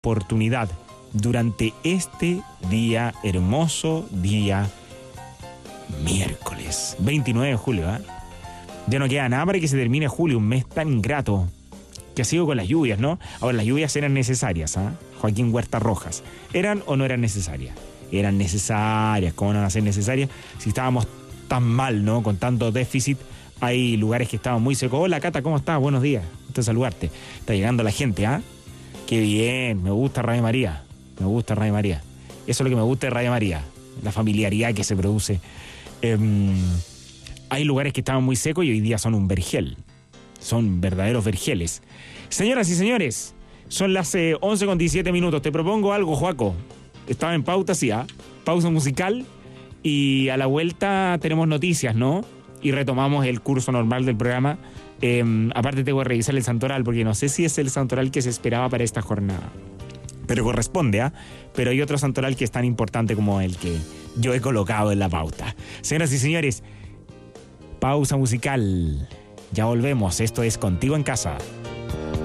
oportunidad durante este día, hermoso día miércoles 29 de julio. Ya no queda nada para que se termine julio, un mes tan ingrato que ha sido con las lluvias, ¿no? Ahora, las lluvias eran necesarias, Joaquín Huerta Rojas. ¿Eran o no eran necesarias? Eran necesarias. ¿Cómo no van a ser necesarias si estábamos tan mal, ¿no? Con tanto déficit. Hay lugares que estaban muy secos. Hola, Cata, ¿cómo estás? Buenos días. Gusto saludarte. Está llegando la gente, Qué bien. Me gusta Radio María. Me gusta Radio María. Eso es lo que me gusta de Radio María. La familiaridad que se produce. Hay lugares que estaban muy secos y hoy día son un vergel. Son verdaderos vergeles. Señoras y señores, son las 11:17. Te propongo algo, Joaco. Estaba en pauta, sí, pausa musical. Y a la vuelta tenemos noticias, ¿no? Y retomamos el curso normal del programa. Aparte tengo que revisar el santoral, porque no sé si es el santoral que se esperaba para esta jornada. Pero corresponde, Pero hay otro santoral que es tan importante como el que yo he colocado en la pauta. Señoras y señores, pausa musical. Ya volvemos. Esto es Contigo en Casa.